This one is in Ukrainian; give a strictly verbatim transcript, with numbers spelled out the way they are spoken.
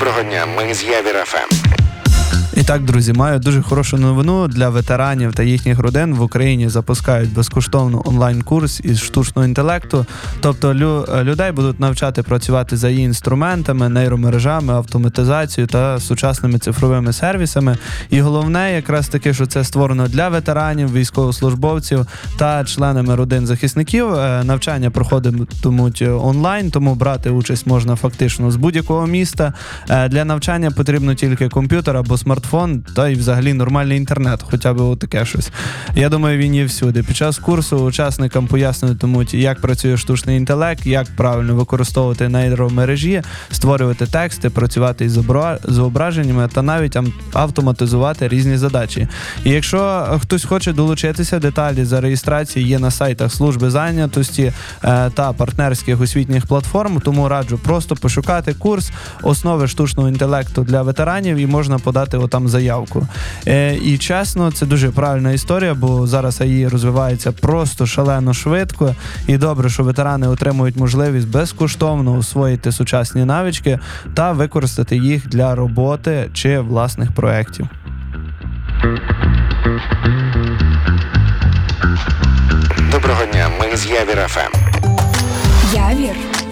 Доброго дня, ми з Явір еф ем. І так, друзі, маю дуже хорошу новину для ветеранів та їхніх родин. В Україні запускають безкоштовний онлайн-курс із штучного інтелекту. Тобто лю- людей будуть навчати працювати за її інструментами, нейромережами, автоматизацією та сучасними цифровими сервісами. І головне, якраз таки, що це створено для ветеранів, військовослужбовців та членами родин захисників. Навчання проходитимуть онлайн, тому брати участь можна фактично з будь-якого міста. Для навчання потрібно тільки комп'ютер або смартфон, та й взагалі нормальний інтернет, хоча б отаке щось. Я думаю, він є всюди. Під час курсу учасникам пояснюватимуть, як працює штучний інтелект, як правильно використовувати нейромережі, створювати тексти, працювати із зображеннями та навіть автоматизувати різні задачі. І якщо хтось хоче долучитися, деталі за реєстрації є на сайтах служби зайнятості та партнерських освітніх платформ, тому раджу просто пошукати курс «Основи штучного інтелекту для ветеранів» і можна подати отам заявку. Е, і чесно, це дуже правильна історія, бо зараз ей ай розвивається просто шалено швидко, і добре, що ветерани отримують можливість безкоштовно освоїти сучасні навички та використати їх для роботи чи власних проєктів. Доброго дня, ми з Явір еф ем. Явір